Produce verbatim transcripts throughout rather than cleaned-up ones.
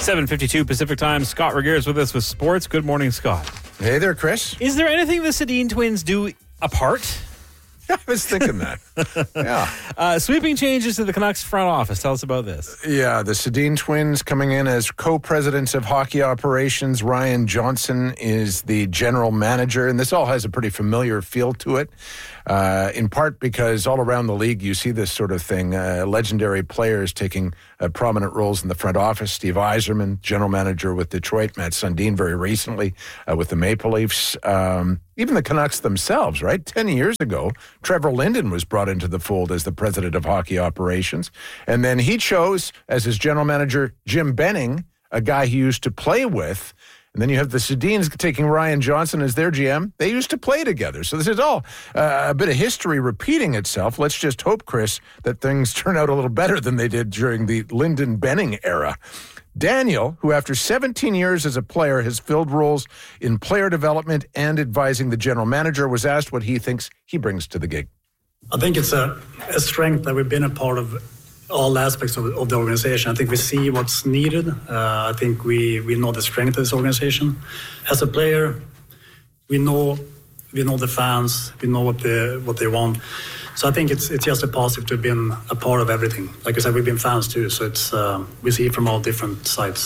seven fifty-two Pacific Time. Scott Regeer is with us with sports. Good morning, Scott. Hey there, Chris. Is there anything the Sedin twins do apart? I was thinking that. Yeah. Uh, sweeping changes to the Canucks front office. Tell us about this. Yeah, the Sedin twins coming in as co-presidents of hockey operations. Ryan Johnson is the general manager, and this all has a pretty familiar feel to it, uh, in part because all around the league you see this sort of thing. Uh, legendary players taking uh, prominent roles in the front office. Steve Yzerman, general manager with Detroit. Matt Sundin very recently uh, with the Maple Leafs. Um, even the Canucks themselves, right? Ten years ago, Trevor Linden was brought into the fold as the president of hockey operations. And then he chose as his general manager Jim Benning, a guy he used to play with. And then you have the Sedins taking Ryan Johnson as their G M. They used to play together. So this is all uh, a bit of history repeating itself. Let's just hope, Chris, that things turn out a little better than they did during the Linden-Benning era. Daniel, who after seventeen years as a player has filled roles in player development and advising the general manager, was asked what he thinks he brings to the gig. I think it's a, a strength that we've been a part of all aspects of, of the organization. I think we see what's needed. Uh, I think we, we know the strength of this organization. As a player, we know we know the fans, we know what they what they want. So I think it's it's just a positive to have been a part of everything. Like I said, we've been fans too, so it's uh, we see it from all different sides.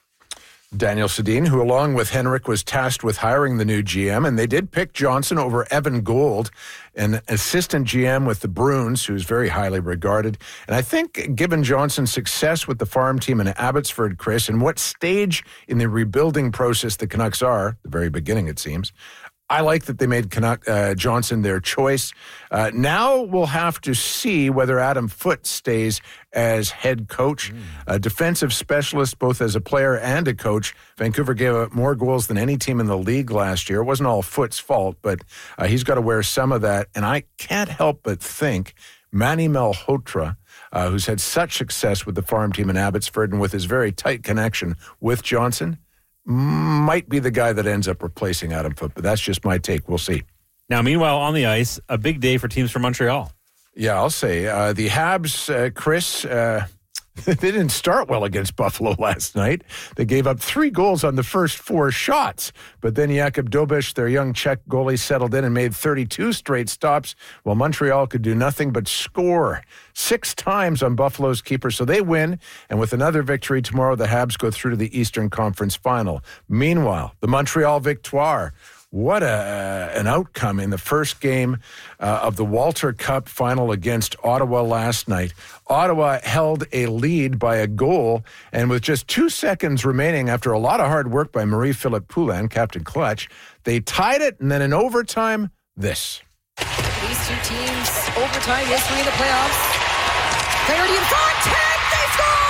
Daniel Sedin, who along with Henrik was tasked with hiring the new G M, and they did pick Johnson over Evan Gould, an assistant G M with the Bruins, who's very highly regarded. And I think given Johnson's success with the farm team in Abbotsford, Chris, and what stage in the rebuilding process the Canucks are, the very beginning it seems, I like that they made Canuck, uh, Johnson their choice. Uh, now we'll have to see whether Adam Foote stays as head coach. Mm. A defensive specialist, both as a player and a coach. Vancouver gave up more goals than any team in the league last year. It wasn't all Foote's fault, but uh, he's got to wear some of that. And I can't help but think Manny Malhotra, uh, who's had such success with the farm team in Abbotsford and with his very tight connection with Johnson, might be the guy that ends up replacing Adam Foote, but that's just my take. We'll see. Now, meanwhile, on the ice, a big day for teams from Montreal. Yeah, I'll say. Uh, the Habs, uh, Chris, uh, they didn't start well against Buffalo last night. They gave up three goals on the first four shots, but then Jakub Dobiš, their young Czech goalie, settled in and made thirty-two straight stops, while Montreal could do nothing but score six times on Buffalo's keeper. So they win, and with another victory tomorrow, the Habs go through to the Eastern Conference Final. Meanwhile, the Montreal Victoire. What a, an outcome in the first game uh, of the Walter Cup final against Ottawa last night. Ottawa held a lead by a goal, and with just two seconds remaining after a lot of hard work by Marie-Philippe Poulin, Captain Clutch, they tied it, and then in overtime, this. These two teams, overtime history in the playoffs. Clarity in front, ten, they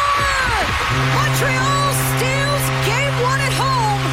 score! Montreal steals game one at home.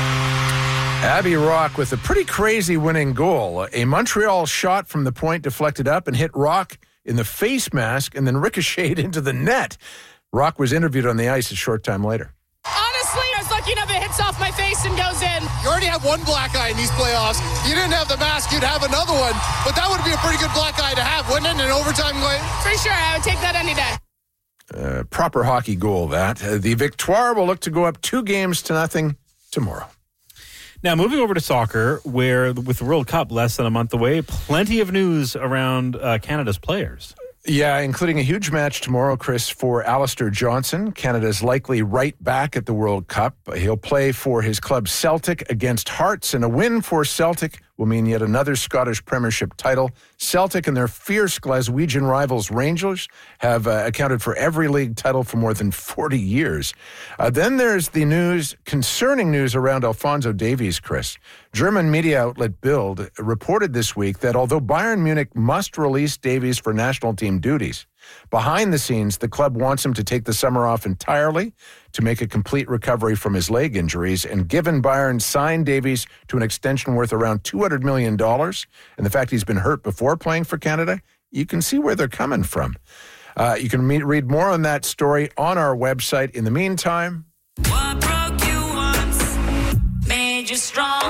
Abby Rock with a pretty crazy winning goal. A Montreal shot from the point deflected up and hit Rock in the face mask and then ricocheted into the net. Rock was interviewed on the ice a short time later. Honestly, I was lucky enough it hits off my face and goes in. You already have one black eye in these playoffs. You didn't have the mask, you'd have another one. But that would be a pretty good black eye to have, wouldn't it, in overtime going? For sure, I would take that any day. Uh, proper hockey goal, that. Uh, the Victoire will look to go up two games to nothing tomorrow. Now, moving over to soccer, where with the World Cup less than a month away, plenty of news around uh, Canada's players. Yeah, including a huge match tomorrow, Chris, for Alistair Johnston. Canada's likely right back at the World Cup. He'll play for his club Celtic against Hearts, and a win for Celtic will mean yet another Scottish Premiership title. Celtic and their fierce Glaswegian rivals Rangers have uh, accounted for every league title for more than forty years. Uh, then there's the news, concerning news around Alphonso Davies, Chris. German media outlet Bild reported this week that although Bayern Munich must release Davies for national team duties, behind the scenes, the club wants him to take the summer off entirely to make a complete recovery from his leg injuries. And given Bayern signed Davies to an extension worth around two hundred million dollars, and the fact he's been hurt before playing for Canada, you can see where they're coming from. Uh, you can meet, read more on that story on our website. In the meantime, what broke you once made you strong.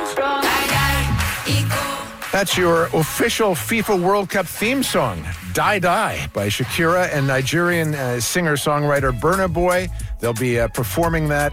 that's your official FIFA World Cup theme song, Die Die, by Shakira and Nigerian uh, singer-songwriter Burna Boy. They'll be uh, performing that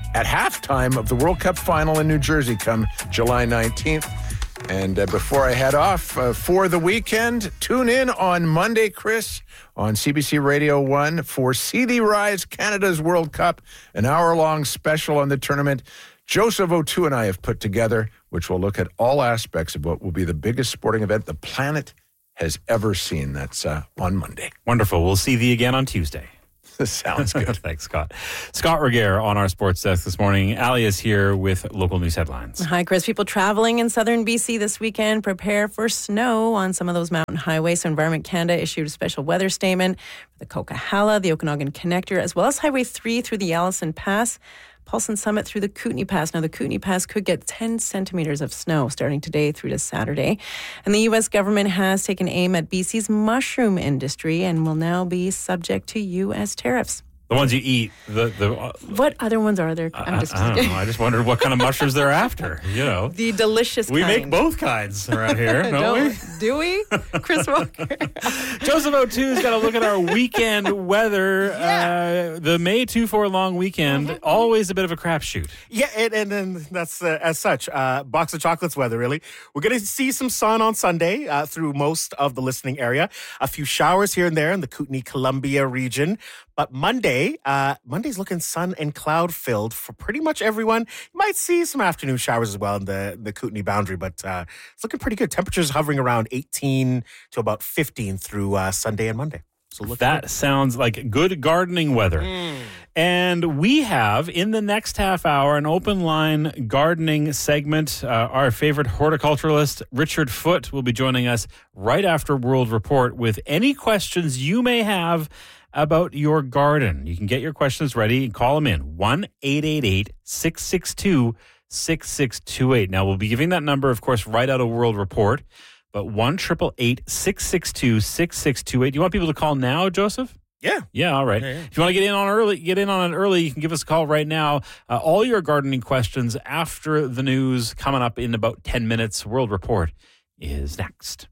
at halftime of the World Cup final in New Jersey come July nineteenth. And uh, before I head off uh, for the weekend, tune in on Monday, Chris, on C B C Radio one for See Thee Rise, Canada's World Cup, an hour-long special on the tournament Joseph O'Toole and I have put together, which will look at all aspects of what will be the biggest sporting event the planet has ever seen. That's uh, on Monday. Wonderful. We'll see thee again on Tuesday. Sounds good. Thanks, Scott. Scott Regehr on our sports desk this morning. Ali is here with local news headlines. Hi, Chris. People traveling in southern B C this weekend, prepare for snow on some of those mountain highways. So Environment Canada issued a special weather statement for the Coquihalla, the Okanagan Connector, as well as Highway three through the Allison Pass. Paulson Summit through the Kootenay Pass. Now, the Kootenay Pass could get ten centimeters of snow starting today through to Saturday. And the U S government has taken aim at B C's mushroom industry and will now be subject to U S tariffs. The ones you eat. The the. Uh, what other ones are there? I'm I, just I don't know. I just wondered what kind of mushrooms they're after. You know, the delicious. We kind. make both kinds around here, don't, don't we? Do we, Chris Walker? Joseph O'Toole's got to look at our weekend weather. Yeah. Uh, the May two four long weekend, mm-hmm. always a bit of a crapshoot. Yeah, and, and then that's uh, as such. Uh, box of chocolates weather, really. We're going to see some sun on Sunday uh, through most of the listening area. A few showers here and there in the Kootenay-Columbia region. But Monday, uh, Monday's looking sun and cloud filled for pretty much everyone. You might see some afternoon showers as well in the, the Kootenay boundary, but uh, it's looking pretty good. Temperatures hovering around eighteen to about fifteen through uh, Sunday and Monday. So look that good. Sounds like good gardening weather. Mm. And we have, in the next half hour, an open line gardening segment. Uh, our favorite horticulturalist, Richard Foote, will be joining us right after World Report with any questions you may have about your garden. You can get your questions ready and call them in. one eight eight eight, six six two, six six two eight. Now, we'll be giving that number, of course, right out of World Report. But one eight eight eight, six six two, six six two eight. Do you want people to call now, Joseph? Yeah. Yeah, all right. Yeah, yeah. If you want to get in on early, get in on it early, you can give us a call right now. Uh, all your gardening questions after the news coming up in about ten minutes. World Report is next.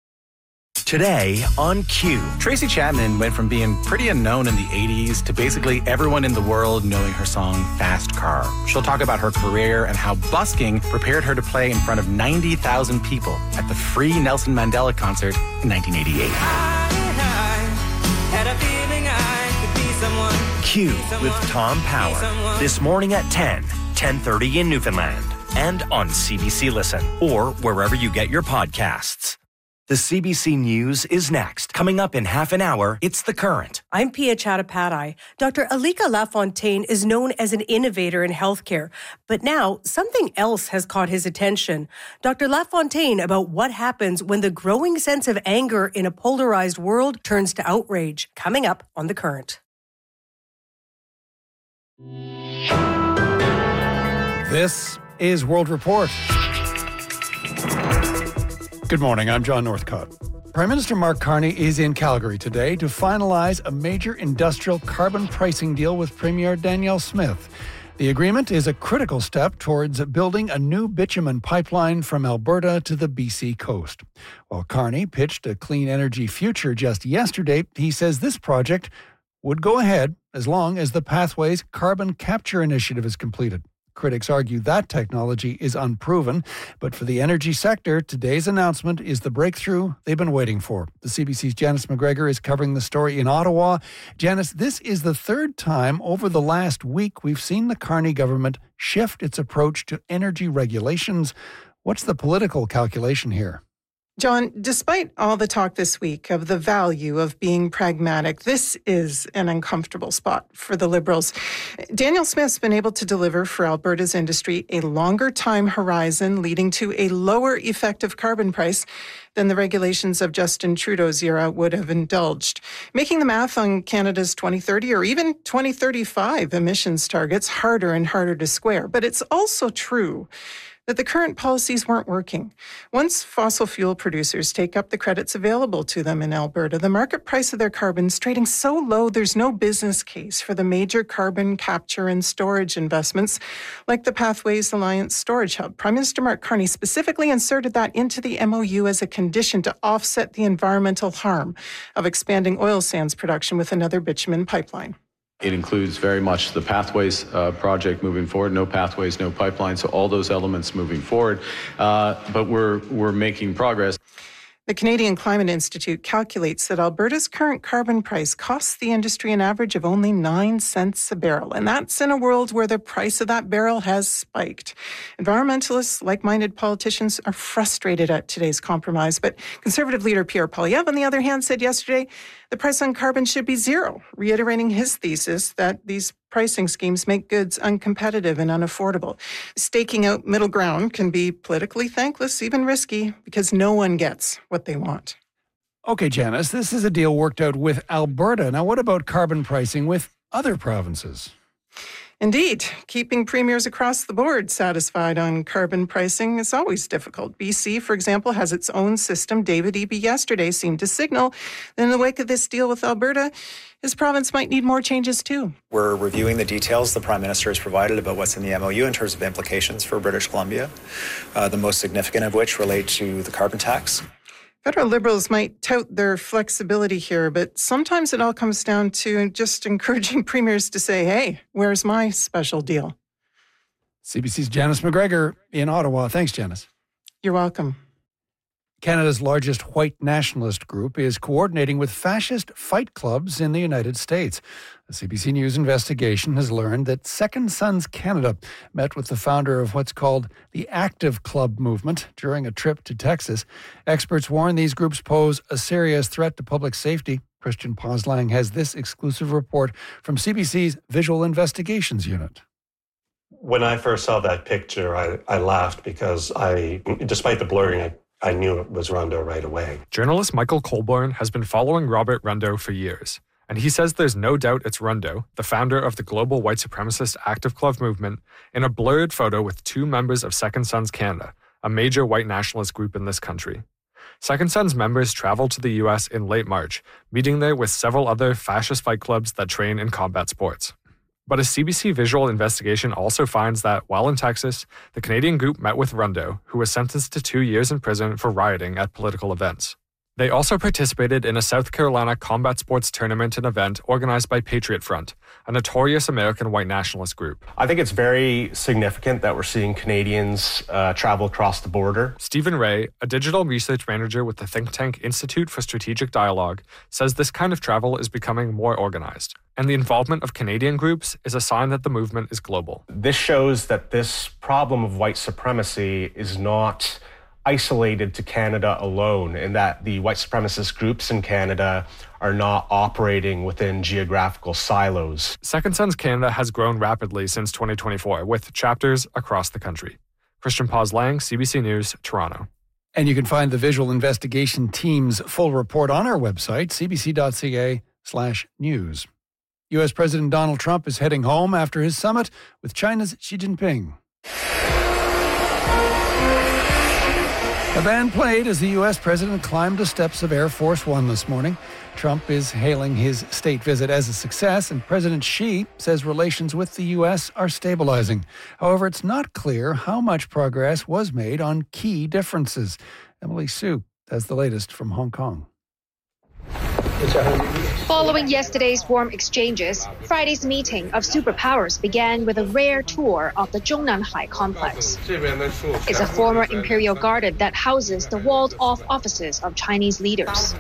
Today on Q. Tracy Chapman went from being pretty unknown in the eighties to basically everyone in the world knowing her song Fast Car. She'll talk about her career and how busking prepared her to play in front of ninety thousand people at the free Nelson Mandela concert in nineteen eighty-eight. I, I had a feeling I could be someone. Q be someone, with Tom Power. This morning at ten, ten thirty in Newfoundland. And on C B C Listen or wherever you get your podcasts. The C B C News is next. Coming up in half an hour, it's The Current. I'm Pia Chattopadhyay. Doctor Alika Lafontaine is known as an innovator in healthcare, but now something else has caught his attention. Doctor Lafontaine about what happens when the growing sense of anger in a polarized world turns to outrage. Coming up on The Current. This is World Report. Good morning, I'm John Northcott. Prime Minister Mark Carney is in Calgary today to finalize a major industrial carbon pricing deal with Premier Danielle Smith. The agreement is a critical step towards building a new bitumen pipeline from Alberta to the B C coast. While Carney pitched a clean energy future just yesterday, he says this project would go ahead as long as the Pathways Carbon Capture Initiative is completed. Critics argue that technology is unproven, but for the energy sector, today's announcement is the breakthrough they've been waiting for. The C B C's Janice McGregor is covering the story in Ottawa. Janice, this is the third time over the last week we've seen the Carney government shift its approach to energy regulations. What's the political calculation here? John, despite all the talk this week of the value of being pragmatic, this is an uncomfortable spot for the Liberals. Danielle Smith's been able to deliver for Alberta's industry a longer time horizon, leading to a lower effective carbon price than the regulations of Justin Trudeau's era would have indulged, making the math on Canada's twenty thirty or even twenty thirty-five emissions targets harder and harder to square. But it's also true that the current policies weren't working. Once fossil fuel producers take up the credits available to them in Alberta, the market price of their carbon is trading so low there's no business case for the major carbon capture and storage investments like the Pathways Alliance Storage Hub. Prime Minister Mark Carney specifically inserted that into the M O U as a condition to offset the environmental harm of expanding oil sands production with another bitumen pipeline. It includes very much the Pathways uh, project moving forward. No pathways, no pipeline. So all those elements moving forward. Uh, but we're we're making progress. The Canadian Climate Institute calculates that Alberta's current carbon price costs the industry an average of only nine cents a barrel. And that's in a world where the price of that barrel has spiked. Environmentalists, like-minded politicians, are frustrated at today's compromise. But Conservative leader Pierre Poilievre, on the other hand, said yesterday the price on carbon should be zero, reiterating his thesis that these pricing schemes make goods uncompetitive and unaffordable. Staking out middle ground can be politically thankless, even risky, because no one gets what they want. Okay, Janice, this is a deal worked out with Alberta. Now, what about carbon pricing with other provinces? Indeed, keeping premiers across the board satisfied on carbon pricing is always difficult. B C, for example, has its own system. David Eby yesterday seemed to signal that in the wake of this deal with Alberta, his province might need more changes too. We're reviewing the details the Prime Minister has provided about what's in the M O U in terms of implications for British Columbia, uh, the most significant of which relate to the carbon tax. Federal Liberals might tout their flexibility here, but sometimes it all comes down to just encouraging premiers to say, hey, where's my special deal? C B C's Janice McGregor in Ottawa. Thanks, Janice. You're welcome. Canada's largest white nationalist group is coordinating with fascist fight clubs in the United States. A C B C News investigation has learned that Second Sons Canada met with the founder of what's called the Active Club movement during a trip to Texas. Experts warn these groups pose a serious threat to public safety. Christian Poslang has this exclusive report from C B C's Visual Investigations Unit. When I first saw that picture, I, I laughed because I, despite the blurring, I I knew it was Rondeau right away. Journalist Michael Colborn has been following Robert Rondeau for years, and he says there's no doubt it's Rondeau, the founder of the global white supremacist Active Club movement, in a blurred photo with two members of Second Sons Canada, a major white nationalist group in this country. Second Sons members traveled to the U S in late March, meeting there with several other fascist fight clubs that train in combat sports. But a C B C visual investigation also finds that, while in Texas, the Canadian group met with Rondeau, who was sentenced to two years in prison for rioting at political events. They also participated in a South Carolina combat sports tournament and event organized by Patriot Front, a notorious American white nationalist group. I think it's very significant that we're seeing Canadians uh, travel across the border. Stephen Ray, a digital research manager with the think tank Institute for Strategic Dialogue, says this kind of travel is becoming more organized, and the involvement of Canadian groups is a sign that the movement is global. This shows that this problem of white supremacy is not isolated to Canada alone, and that the white supremacist groups in Canada are not operating within geographical silos. Second Sons Canada has grown rapidly since twenty twenty-four, with chapters across the country. Christian Poslang, C B C News, Toronto. And you can find the visual investigation team's full report on our website, cbc.ca slash news. U S President Donald Trump is heading home after his summit with China's Xi Jinping. The band played as the U S president climbed the steps of Air Force One this morning. Trump is hailing his state visit as a success, and President Xi says relations with the U S are stabilizing. However, it's not clear how much progress was made on key differences. Emily Sue has the latest from Hong Kong. Following yesterday's warm exchanges, Friday's meeting of superpowers began with a rare tour of the Zhongnanhai complex. It's a former imperial garden that houses the walled-off offices of Chinese leaders.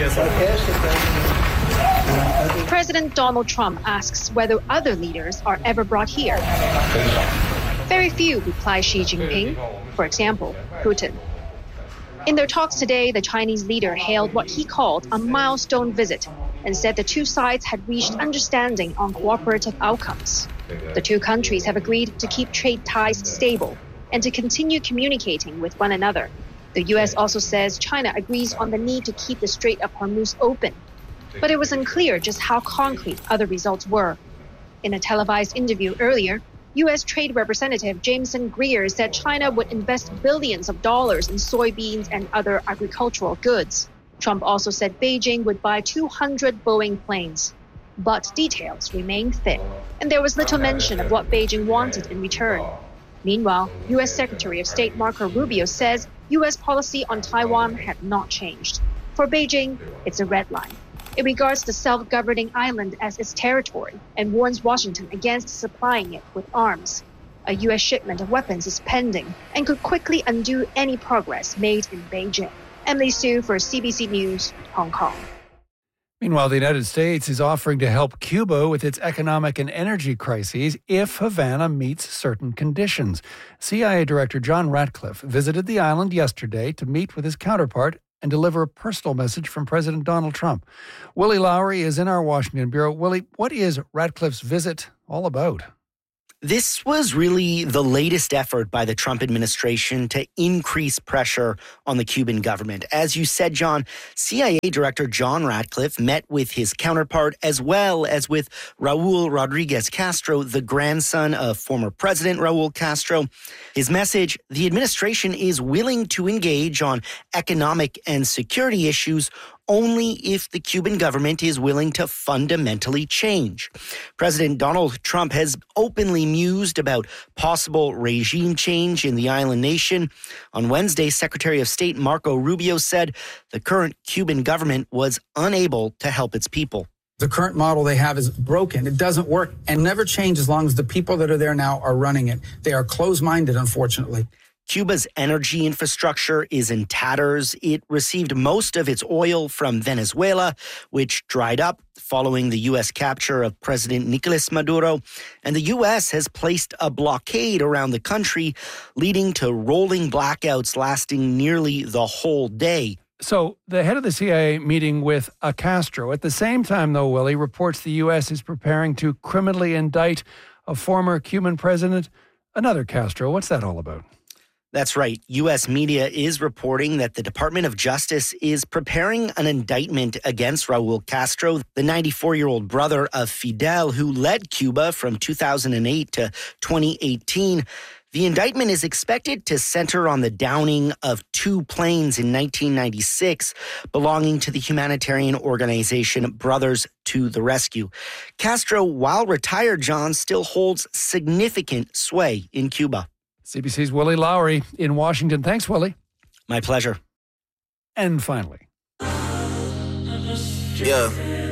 President Donald Trump asks whether other leaders are ever brought here. Very few, replies Xi Jinping. For example, Putin. In their talks today, the Chinese leader hailed what he called a milestone visit and said the two sides had reached understanding on cooperative outcomes. The two countries have agreed to keep trade ties stable and to continue communicating with one another. The U S also says China agrees on the need to keep the Strait of Hormuz open. But it was unclear just how concrete other results were. In a televised interview earlier, U S Trade Representative Jameson Greer said China would invest billions of dollars in soybeans and other agricultural goods. Trump also said Beijing would buy two hundred Boeing planes. But details remained thin, and there was little mention of what Beijing wanted in return. Meanwhile, U S Secretary of State Marco Rubio says U S policy on Taiwan had not changed. For Beijing, it's a red line. It regards the self-governing island as its territory and warns Washington against supplying it with arms. A U S shipment of weapons is pending and could quickly undo any progress made in Beijing. Emily Sue for C B C News, Hong Kong. Meanwhile, the United States is offering to help Cuba with its economic and energy crises if Havana meets certain conditions. C I A Director John Ratcliffe visited the island yesterday to meet with his counterpart and deliver a personal message from President Donald Trump. Willie Lowry is in our Washington bureau. Willie, what is Ratcliffe's visit all about? This was really the latest effort by the Trump administration to increase pressure on the Cuban government. As you said, John, C I A Director John Ratcliffe met with his counterpart as well as with Raul Rodriguez Castro, the grandson of former President Raul Castro. His message, the administration is willing to engage on economic and security issues only if the Cuban government is willing to fundamentally change. President Donald Trump has openly mused about possible regime change in the island nation. On Wednesday, Secretary of State Marco Rubio said the current Cuban government was unable to help its people. The current model they have is broken. It doesn't work and never change as long as the people that are there now are running it. They are closed-minded, unfortunately. Cuba's energy infrastructure is in tatters. It received most of its oil from Venezuela, which dried up following the U S capture of President Nicolas Maduro. And the U S has placed a blockade around the country, leading to rolling blackouts lasting nearly the whole day. So the head of the C I A meeting with a Castro. At the same time, though, Willie, reports the U S is preparing to criminally indict a former Cuban president, another Castro. What's that all about? That's right. U S media is reporting that the Department of Justice is preparing an indictment against Raul Castro, the ninety-four-year-old brother of Fidel, who led Cuba from two thousand eight to twenty eighteen. The indictment is expected to center on the downing of two planes in nineteen ninety-six belonging to the humanitarian organization Brothers to the Rescue. Castro, while retired, John, still holds significant sway in Cuba. C B C's Willie Lowry in Washington. Thanks, Willie. My pleasure. And finally. Yeah.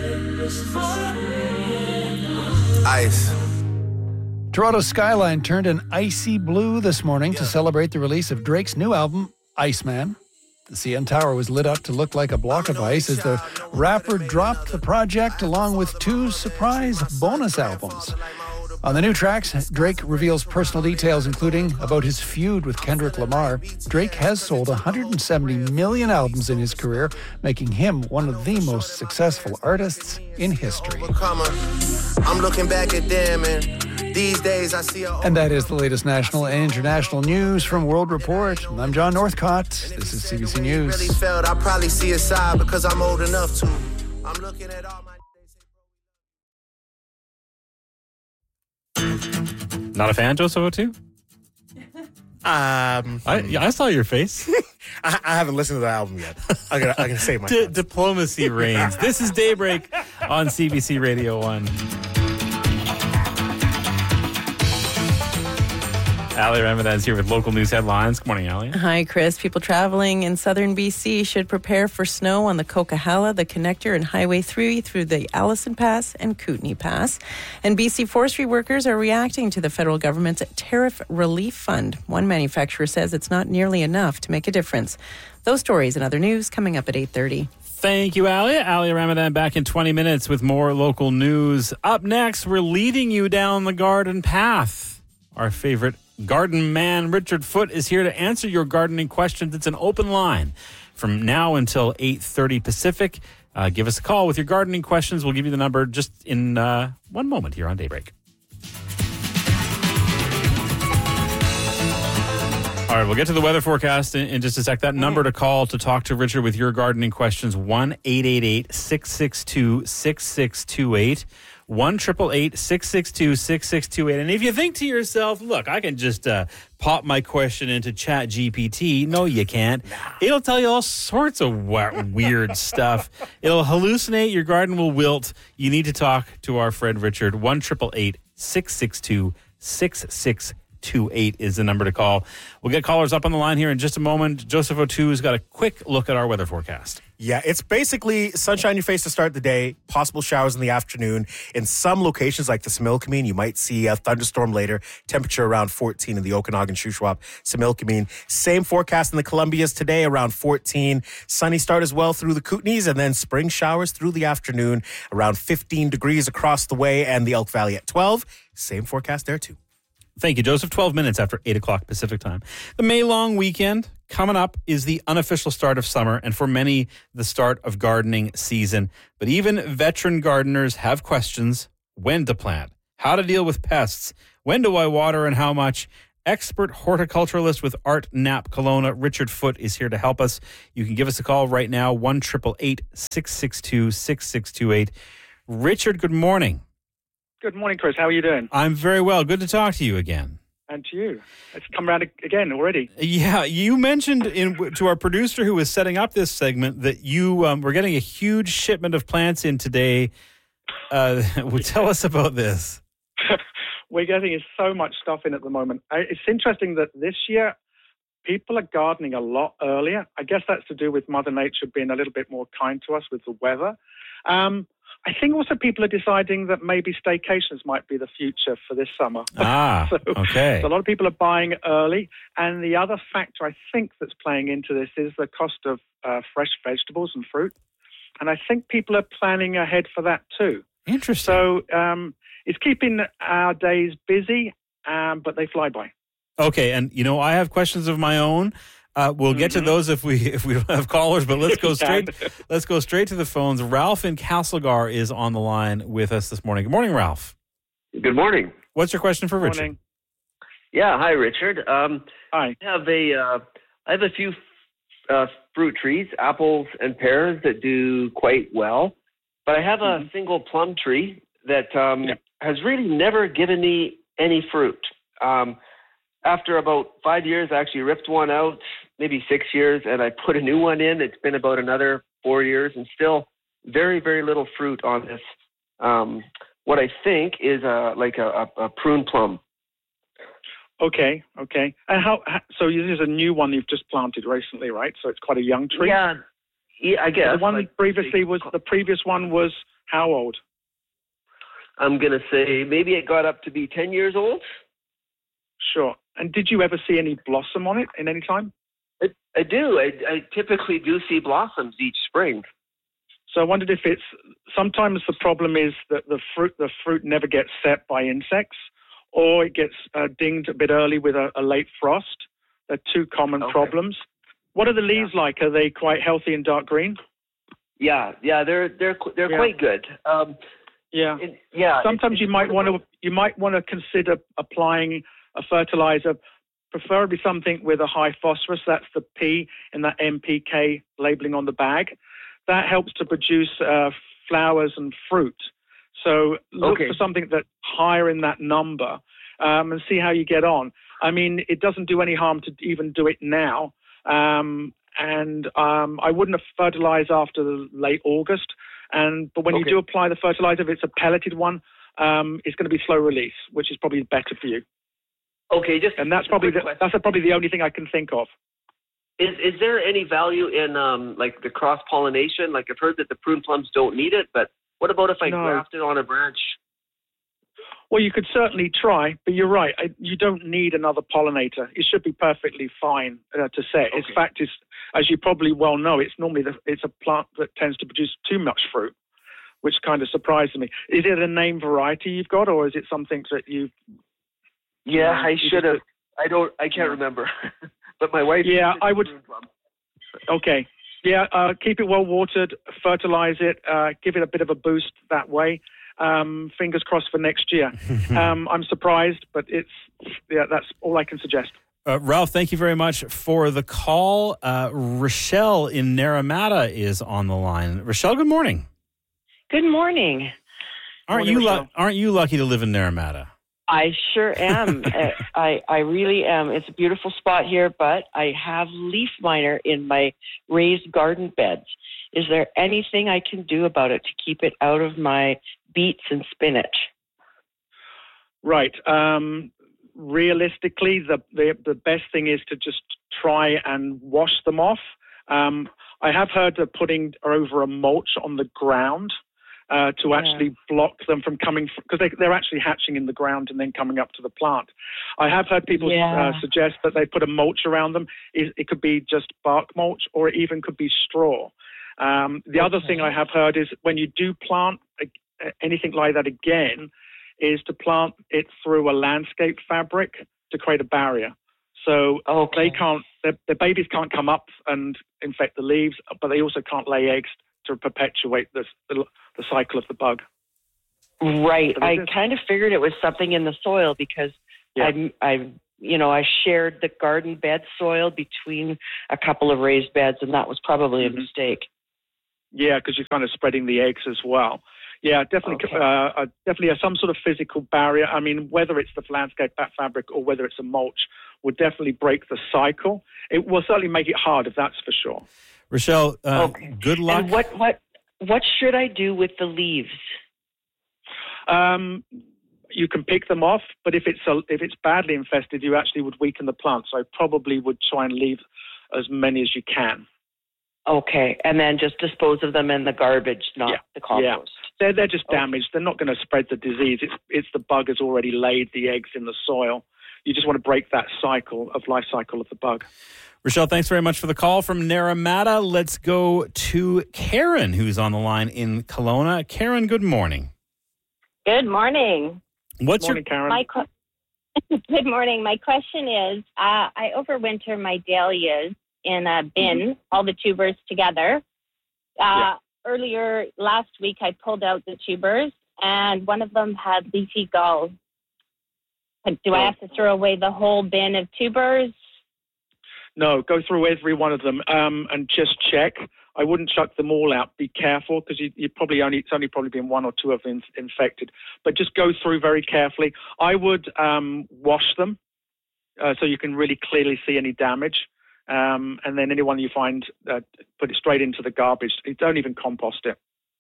Ice. Toronto's skyline turned an icy blue this morning to celebrate the release of Drake's new album, Iceman. The C N Tower was lit up to look like a block of ice as the rapper dropped the project along with two surprise bonus albums. On the new tracks, Drake reveals personal details, including about his feud with Kendrick Lamar. Drake has sold one hundred seventy million albums in his career, making him one of the most successful artists in history. I'm looking back at them, and these days I see a- And that is the latest national and international news from World Report. I'm John Northcott. This is C B C News. Really felt I probably see a side because I'm old enough to. I'm looking at all my. Not a fan, Joseph O'Toole? Um, I, yeah, I saw your face. I, I haven't listened to the album yet. I'm gonna, I'm gonna save my. D- diplomacy reigns. This is Daybreak on C B C Radio One. Ali Ramadan's here with local news headlines. Good morning, Ali. Hi, Chris. People traveling in southern B C should prepare for snow on the Coquihalla, the Connector, and Highway three through the Allison Pass and Kootenay Pass. And B C forestry workers are reacting to the federal government's tariff relief fund. One manufacturer says it's not nearly enough to make a difference. Those stories and other news coming up at eight thirty. Thank you, Ali. Ali Ramadan back in twenty minutes with more local news. Up next, we're leading you down the garden path. Our favorite garden man, Richard Foote, is here to answer your gardening questions. It's an open line from now until eight thirty Pacific. Uh, give us a call with your gardening questions. We'll give you the number just in uh, one moment here on Daybreak. All right, we'll get to the weather forecast in, in just a sec. That number to call to talk to Richard with your gardening questions, one eight eight eight, six six two, six six two eight. one eight eight eight, six six two, six six two eight. And if you think to yourself, look, I can just uh, pop my question into Chat G P T. No, you can't. Nah. It'll tell you all sorts of weird stuff. It'll hallucinate. Your garden will wilt. You need to talk to our friend Richard. one eight eight eight, six six two, six six two eight is the number to call. We'll get callers up on the line here in just a moment. Joseph O'Too's got a quick look at our weather forecast. Yeah, it's basically sunshine in your face to start the day, possible showers in the afternoon. In some locations like the Similkameen, you might see a thunderstorm later. Temperature around fourteen in the Okanagan, Shuswap, Similkameen. Same forecast in the Columbias today, around fourteen. Sunny start as well through the Kootenays, and then spring showers through the afternoon, around fifteen degrees across the way, and the Elk Valley at twelve. Same forecast there too. Thank you, Joseph. twelve minutes after eight o'clock Pacific time. The May long weekend coming up is the unofficial start of summer, and for many, the start of gardening season. But even veteran gardeners have questions: when to plant, how to deal with pests, when do I water and how much. Expert horticulturalist with Art Knapp Kelowna, Richard Foote, is here to help us. You can give us a call right now, one eight eight eight, six six two, six six two eight. Richard, good morning. Good morning, Chris. How are you doing? I'm very well. Good to talk to you again. And to you. It's come around again already. Yeah, you mentioned in to our producer who was setting up this segment that you um, were getting a huge shipment of plants in today. Uh, tell us about this. We're getting so much stuff in at the moment. It's interesting that this year people are gardening a lot earlier. I guess that's to do with Mother Nature being a little bit more kind to us with the weather. Um, I think also people are deciding that maybe staycations might be the future for this summer. Ah, so, okay. So a lot of people are buying early. And the other factor I think that's playing into this is the cost of uh, fresh vegetables and fruit. And I think people are planning ahead for that too. Interesting. So um, it's keeping our days busy, um, but they fly by. Okay, and you know, I have questions of my own. Uh, we'll get mm-hmm. to those if we if we don't have callers, but let's go straight let's go straight to the phones. Ralph in Castlegar is on the line with us this morning. Good morning, Ralph. Good morning. What's your question for Good Richard? Morning. Yeah, hi, Richard. Um, hi. I have a uh, I have a few uh, fruit trees, apples and pears that do quite well, but I have a mm-hmm. single plum tree that um, yeah. has really never given me any fruit. Um, After about five years, I actually ripped one out, maybe six years, and I put a new one in. It's been about another four years and still very, very little fruit on this. Um, what I think is a, like a, a, a prune plum. Okay, okay. And how, so this is a new one you've just planted recently, right? So it's quite a young tree? Yeah, yeah I guess. The one like, previously was, the previous one was how old? I'm going to say maybe it got up to be ten years old. Sure. And did you ever see any blossom on it in any time? I, I do. I, I typically do see blossoms each spring. So I wondered if it's sometimes the problem is that the fruit the fruit never gets set by insects, or it gets uh, dinged a bit early with a, a late frost. They're two common okay. problems. What are the leaves yeah. like? Are they quite healthy and dark green? Yeah, yeah, they're they're they're yeah. quite good. Um, yeah, it, yeah. Sometimes it, you might want to you might want to consider applying a fertilizer, preferably something with a high phosphorus. That's the P in that N P K labeling on the bag. That helps to produce uh, flowers and fruit. So look okay. for something that's higher in that number um, and see how you get on. I mean, it doesn't do any harm to even do it now. Um, and um, I wouldn't have fertilized after the late August. And but when okay. you do apply the fertilizer, if it's a pelleted one, um, it's going to be slow release, which is probably better for you. Okay, just and that's probably the, that's probably the only thing I can think of. Is is there any value in um like the cross pollination? Like I've heard that the prune plums don't need it, but what about if I no. graft it on a branch? Well, you could certainly try, but you're right. I, you don't need another pollinator. It should be perfectly fine uh, to set. Okay. In fact, it's, as you probably well know, it's normally the, it's a plant that tends to produce too much fruit, which kind of surprises me. Is it a name variety you've got, or is it something that you've Yeah, um, I should have. I don't. I can't remember. But my wife. Yeah, I would. Okay. Yeah, uh, keep it well watered. Fertilize it. Uh, give it a bit of a boost that way. Um, fingers crossed for next year. um, I'm surprised, but it's yeah. That's all I can suggest. Uh, Ralph, thank you very much for the call. Uh, Rochelle in Naramata is on the line. Rochelle, good morning. Good morning. Aren't morning, you lu- aren't you lucky to live in Naramata? I sure am. I, I really am. It's a beautiful spot here, but I have leaf miner in my raised garden beds. Is there anything I can do about it to keep it out of my beets and spinach? Right. Um, realistically, the, the the best thing is to just try and wash them off. Um, I have heard of putting over a mulch on the ground uh, to Yeah. actually block them from coming, because they, they're actually hatching in the ground and then coming up to the plant. I have heard people Yeah. uh, suggest that they put a mulch around them. It, it could be just bark mulch, or it even could be straw. Um, the other thing I have heard is when you do plant uh, anything like that again, is to plant it through a landscape fabric to create a barrier. So Okay. they can't, the, the babies can't come up and infect the leaves, but they also can't lay eggs to perpetuate this, the, the cycle of the bug. Right. So I this is- kind of figured it was something in the soil because Yeah. I, I, you know, I shared the garden bed soil between a couple of raised beds, and that was probably Mhm. a mistake. Yeah, because you're kind of spreading the eggs as well. Yeah, definitely, Okay. uh, uh, definitely uh, some sort of physical barrier. I mean, whether it's the landscape bat fabric or whether it's a mulch, would definitely break the cycle. It will certainly make it harder, that's for sure. Rochelle, uh, good luck. And what, what, what should I do with the leaves? Um, you can pick them off, but if it's a, if it's badly infested, you actually would weaken the plant. So I probably would try and leave as many as you can. Okay, and then just dispose of them in the garbage, not Yeah. the compost. Yeah. They're, they're just damaged. They're not going to spread the disease. It's, it's the bug has already laid the eggs in the soil. You just want to break that cycle of life cycle of the bug. Rochelle, thanks very much for the call from Naramata. Let's go to Karen, who's on the line in Kelowna. Karen, good morning. Good morning. What's Morning, your Karen. My que- Good morning. My question is, uh, I overwinter my dahlias in a bin, Mm-hmm. all the tubers together. Uh, Yeah. Earlier last week, I pulled out the tubers, and one of them had leafy galls. But do I Oh. have to throw away the whole bin of tubers? No, go through every one of them um, and just check. I wouldn't chuck them all out. Be careful, because you, you probably only it's only probably been one or two of them infected. But just go through very carefully. I would um, wash them uh, so you can really clearly see any damage. Um, and then anyone you find, uh, put it straight into the garbage. Don't even compost it.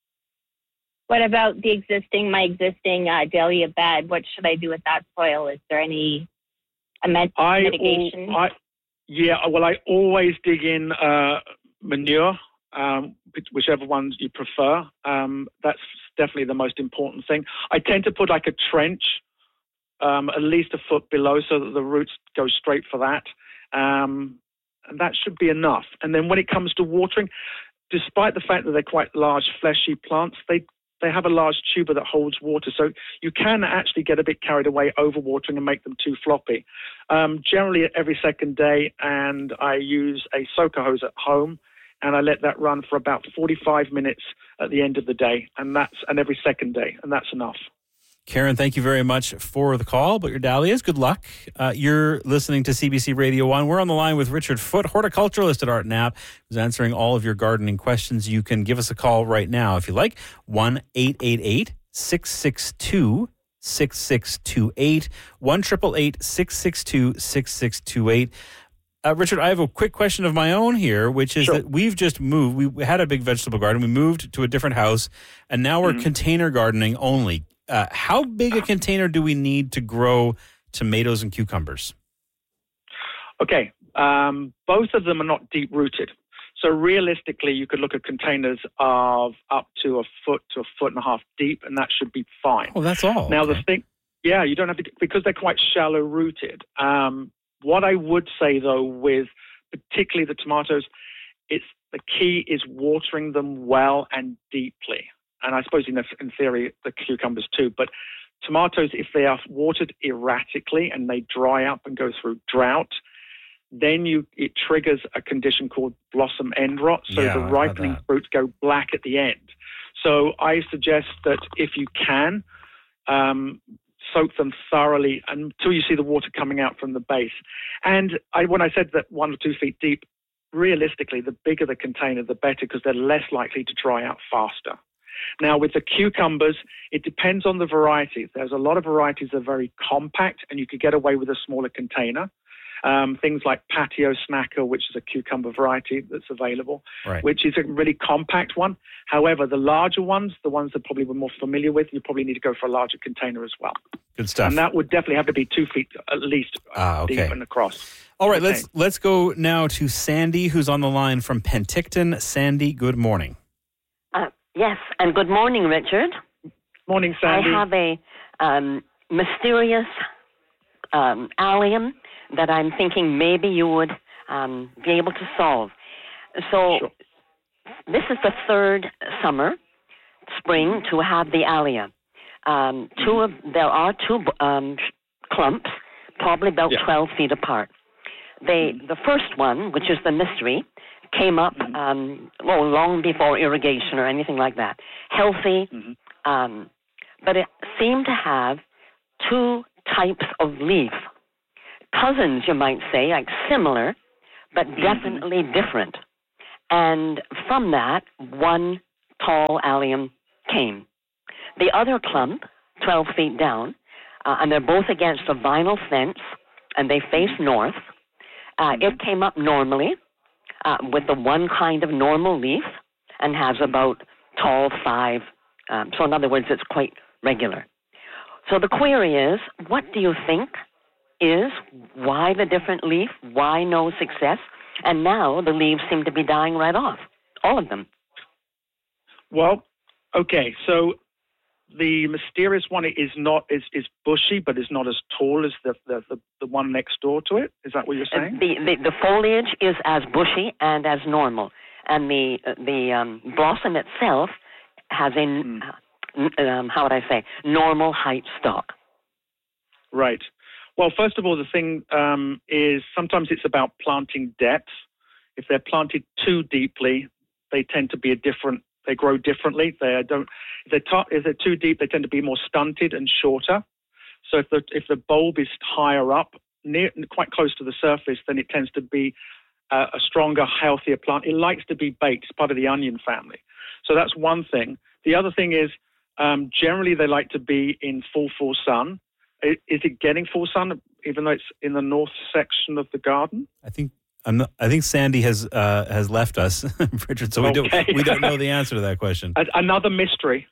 What about the existing, my existing uh, dahlia bed? What should I do with that soil? Is there any uh, med- I, mitigation? al- I yeah, well, I always dig in uh, manure, um, whichever ones you prefer. Um, that's definitely the most important thing. I tend to put like a trench um, at least a foot below so that the roots go straight for that. Um, and that should be enough. And then when it comes to watering, despite the fact that they're quite large, fleshy plants, they they have a large tuber that holds water. So you can actually get a bit carried away overwatering and make them too floppy. Um, generally every second day, and I use a soaker hose at home, and I let that run for about forty-five minutes at the end of the day, and that's and every second day, and that's enough. Karen, thank you very much for the call about your dahlias. Good luck. Uh, you're listening to C B C Radio one. We're on the line with Richard Foote, horticulturalist at Art Knapp, who's answering all of your gardening questions. You can give us a call right now if you like, one eight eight eight, six six two, six six two eight, one eight eight eight, six six two, six six two eight. Uh, Richard, I have a quick question of my own here, which is Sure. that we've just moved. We had a big vegetable garden. We moved to a different house, and now we're Mm-hmm. container gardening only. Uh, how big a container do we need to grow tomatoes and cucumbers? Okay, um, both of them are not deep-rooted. So realistically, you could look at containers of up to a foot to a foot and a half deep, and that should be fine. Oh, that's all. Now, Okay. the thing, yeah, you don't have to, because they're quite shallow-rooted. Um, what I would say, though, with particularly the tomatoes, it's the key is watering them well and deeply. And I suppose in, in theory, the cucumbers too. But tomatoes, if they are watered erratically and they dry up and go through drought, then you it triggers a condition called blossom end rot. So Yeah, the I've had ripening that. fruits go black at the end. So I suggest that if you can, um, soak them thoroughly until you see the water coming out from the base. And I, when I said that one or two feet deep, realistically, the bigger the container, the better, because they're less likely to dry out faster. Now, with the cucumbers, it depends on the variety. There's a lot of varieties that are very compact, and you could get away with a smaller container. Um, things like Patio Snacker, which is a cucumber variety that's available, Right. which is a really compact one. However, the larger ones, the ones that probably we're more familiar with, you probably need to go for a larger container as well. Good stuff. And that would definitely have to be two feet at least Ah, okay. deep and across. All right, Okay. let's let's go now to Sandy, who's on the line from Penticton. Sandy, good morning. Uh, yes, and good morning, Richard. Morning, Sandy. I have a um, mysterious um, allium that I'm thinking maybe you would um, be able to solve. So Sure. this is the third summer, spring, to have the allia. Um, two of, there are two um, clumps, probably about Yeah. twelve feet apart. They, the first one, which is the mystery, came up um, well, long before irrigation or anything like that. Healthy, um, but it seemed to have two types of leaf. Cousins, you might say, like similar, but definitely different. And from that, one tall allium came. The other clump, twelve feet down, uh, and they're both against a vinyl fence, and they face north. Uh, it came up normally uh, with the one kind of normal leaf and has about tall five. Um, so in other words, it's quite regular. So the query is, what do you think is, why the different leaf, why no success? And now the leaves seem to be dying right off, all of them. Well, okay, so the mysterious one is not is, is bushy, but is not as tall as the, the, the, the one next door to it. Is that what you're saying? Uh, the, the the foliage is as bushy and as normal, and the uh, the um, blossom itself has a Hmm. uh, um, how would I say normal height stalk. Right. Well, first of all, the thing um, is sometimes it's about planting depth. If they're planted too deeply, they tend to be a different. They grow differently. They don't. If they're, ta- if they're too deep, they tend to be more stunted and shorter. So if the if the bulb is higher up, near quite close to the surface, then it tends to be uh, a stronger, healthier plant. It likes to be baked. It's part of the onion family. So that's one thing. The other thing is um, generally they like to be in full full sun. I- Is it getting full sun, even though it's in the north section of the garden? I think I'm not, I think Sandy has uh, has left us, Richard. So we Okay. don't we don't know the answer to that question. A- Another mystery.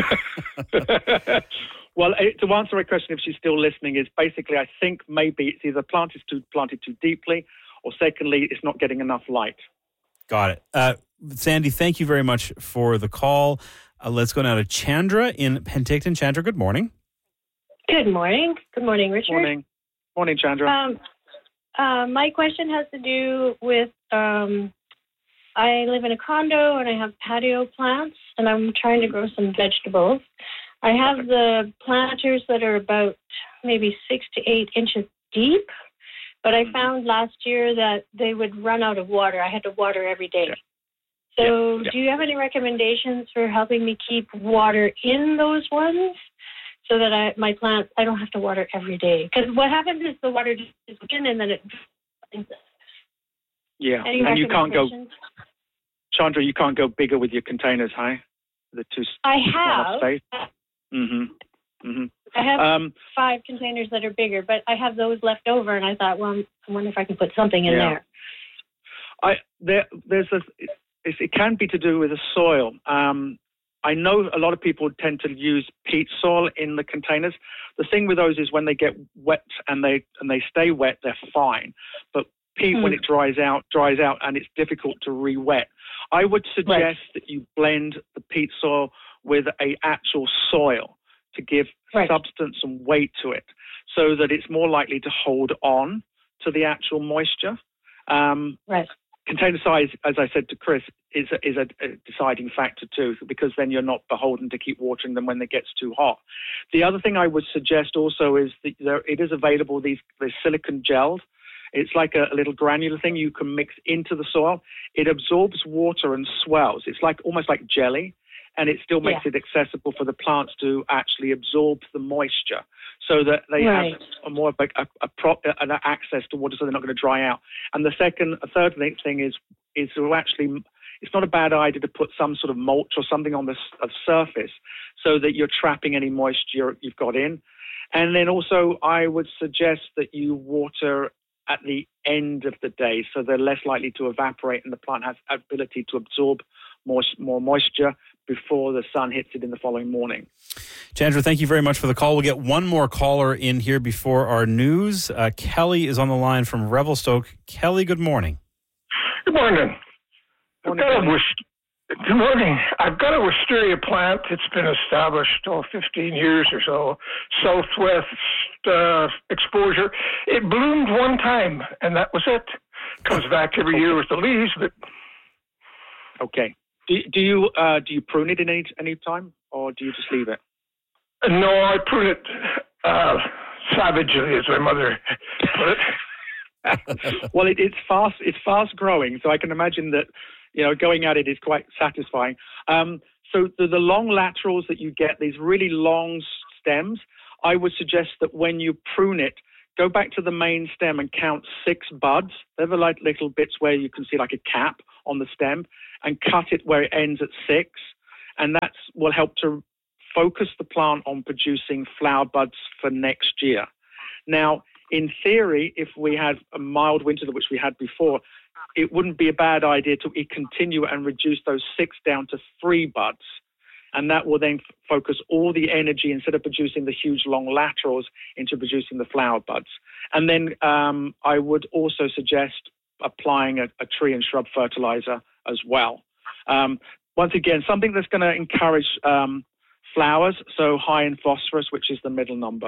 Well, eh, to answer a question, if she's still listening, is basically I think maybe it's either planted too planted too deeply, or secondly, it's not getting enough light. Got it. Uh, Sandy, thank you very much for the call. Uh, let's go now to Chandra in Penticton. Chandra, good morning. Good morning. Good morning, Richard. Morning. Morning, Chandra. Um, uh, my question has to do with um, I live in a condo and I have patio plants and I'm trying to grow some vegetables. I have the planters that are about maybe six to eight inches deep, but I found last year that they would run out of water. I had to water every day. So Yeah, yeah. do you have any recommendations for helping me keep water in those ones so that I, my plants, I don't have to water every day? Because what happens is the water just is in and then it... Yeah, Any and you can't go, recommendations? Chandra, you can't go bigger with your containers, huh? The two. I have. Mm-hmm. Mm-hmm. I have Um, five containers that are bigger, but I have those left over, and I thought, well, I wonder if I can put something in Yeah. there. I there there's a it, it can be to do with the soil. Um, I know a lot of people tend to use peat soil in the containers. The thing with those is when they get wet and they and they stay wet, they're fine. But peat, when Hmm. it dries out, dries out, and it's difficult to re-wet. I would suggest that you blend the peat soil with a actual soil to give Right. substance and weight to it, so that it's more likely to hold on to the actual moisture. Um, right. Container size, as I said to Chris, is a, is a, a deciding factor too, because then you're not beholden to keep watering them when it gets too hot. The other thing I would suggest also is that there, it is available, these, these silicon gels. It's like a, a little granular thing you can mix into the soil. It absorbs water and swells. It's like almost like jelly, and it still makes Yeah. it accessible for the plants to actually absorb the moisture, so that they Right. have a more of a, a, a prop, an access to water, so they're not going to dry out. And the second, a third thing thing is is to actually, it's not a bad idea to put some sort of mulch or something on the s- of surface, so that you're trapping any moisture you've got in. And then also, I would suggest that you water at the end of the day, so they're less likely to evaporate, and the plant has ability to absorb more, more moisture before the sun hits it in the following morning. Chandra, thank you very much for the call. We'll get one more caller in here before our news. Uh, Kelly is on the line from Revelstoke. Kelly, good morning. Good morning. I've got a wist- Good morning. I've got a wisteria plant. It's been established oh, fifteen years or so. Southwest uh, exposure. It bloomed one time, and that was it. Comes back every year with the leaves, but okay. Do, do you uh, do you prune it in any any time, or do you just leave it? No, I prune it uh, savagely, as my mother put it. Well, it, it's fast. It's fast growing, so I can imagine that. You know, going at it is quite satisfying. Um, so the, the long laterals that you get, these really long stems, I would suggest that when you prune it, go back to the main stem and count six buds. They're the like little bits where you can see like a cap on the stem, and cut it where it ends at six. And that will help to focus the plant on producing flower buds for next year. Now, in theory, if we had a mild winter, which we had before, it wouldn't be a bad idea to continue and reduce those six down to three buds. And that will then f- focus all the energy, instead of producing the huge long laterals, into producing the flower buds. And then um, I would also suggest applying a, a tree and shrub fertilizer as well. Um, once again, something that's going to encourage um, flowers, so high in phosphorus, which is the middle number.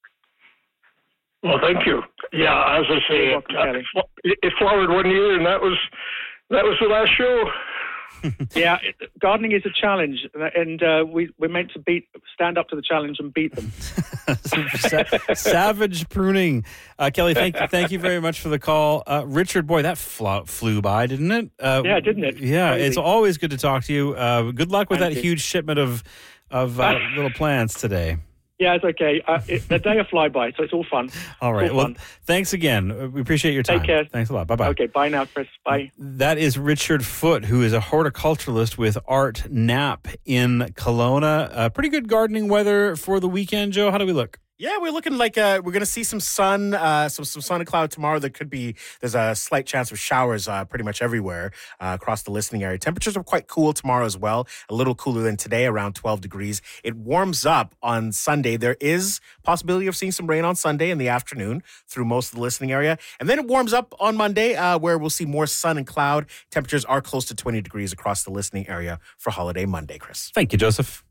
Well, thank you. Yeah, as I say, welcome, it, uh, it flowered one year, and that was that was the last show. Yeah, it, gardening is a challenge, and uh, we we're meant to beat, stand up to the challenge and beat them. Sa- savage pruning, uh, Kelly. Thank thank you very much for the call, uh, Richard. Boy, that fl- flew by, didn't it? Uh, yeah, didn't it? Yeah, Crazy. It's always good to talk to you. Uh, good luck with Thank that you. huge shipment of of uh, little plants today. Yeah, it's okay. Uh, it, the day of flyby, so it's all fun. All right. All Well, fun. thanks again. We appreciate your time. Take care. Thanks a lot. Bye-bye. Okay, bye now, Chris. Bye. That is Richard Foote, who is a horticulturalist with Art Knapp in Kelowna. Uh, pretty good gardening weather for the weekend, Joe. How do we look? Yeah, we're looking like uh, we're going to see some sun, uh, some some sun and cloud tomorrow. There could be, there's a slight chance of showers uh, pretty much everywhere uh, across the listening area. Temperatures are quite cool tomorrow as well, a little cooler than today, around twelve degrees. It warms up on Sunday. There is possibility of seeing some rain on Sunday in the afternoon through most of the listening area. And then it warms up on Monday uh, where we'll see more sun and cloud. Temperatures are close to twenty degrees across the listening area for holiday Monday, Chris. Thank you, Joseph.